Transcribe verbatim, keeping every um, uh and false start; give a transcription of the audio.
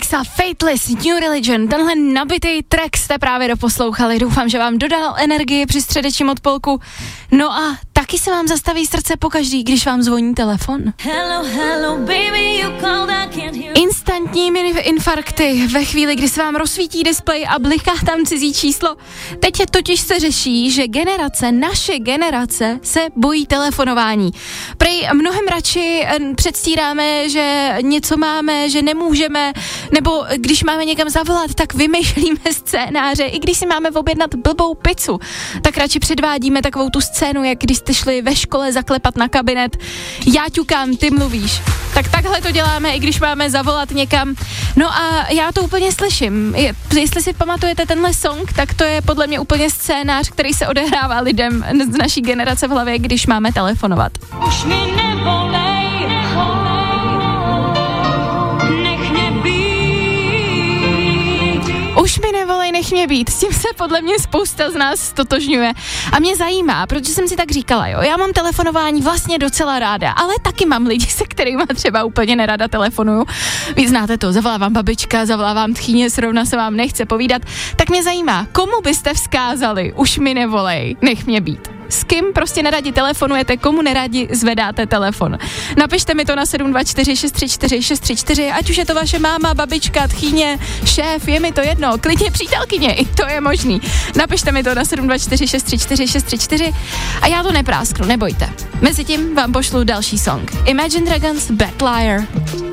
Alexa, Fateless, New Religion, tenhle nabitý track jste právě doposlouchali, doufám, že vám dodal energii při středečním odpolku, no a taky se vám zastaví srdce pokaždý, když vám zvoní telefon. Hello, hello, baby, you called, I can't hear. Instantní mini infarkty ve chvíli, kdy se vám rozsvítí displej a bliká tam cizí číslo. Teď je totiž se řeší, že generace, naše generace se bojí telefonování. Prej mnohem radši předstíráme, že něco máme, že nemůžeme, nebo když máme někam zavolat, tak vymýšlíme scénáře, i když si máme objednat blbou pizzu, tak radši předvádíme takovou tu scénu, jak když jste šli ve škole zaklepat na kabinet, já ťukám, ty mluvíš. Tak takhle to děláme, i když máme zavolat někam. No a já to úplně slyším. Je, jestli si pamatujete tenhle song, tak to je podle mě úplně scénář, který se odehrává lidem z naší generace v hlavě, když máme telefonovat. Už mi nevolej, nech mě být. Už mi nevolej, nech mě být. S tím se podle mě spousta z nás stotožňuje. A mě zajímá, protože jsem si tak říkala, jo, já mám telefonování vlastně docela ráda, ale taky mám lidi, se kterými třeba úplně nerada telefonuju. Vy znáte to, zavolávám babička, zavolávám tchýně, srovna se vám nechce povídat. Tak mě zajímá, komu byste vzkázali, už mi nevolej, nech mě být. S kým prostě neradi telefonujete, komu neradi zvedáte telefon. Napište mi to na sedm dva čtyři šest tři čtyři šest tři čtyři, ať už je to vaše máma, babička, tchýně, šéf, je mi to jedno, klidně přítelkyně, i to je možný. Napište mi to na sedm dva čtyři šest tři čtyři šest tři čtyři a já to neprásknu, nebojte. Mezitím vám pošlu další song. Imagine Dragons, Bad Liar.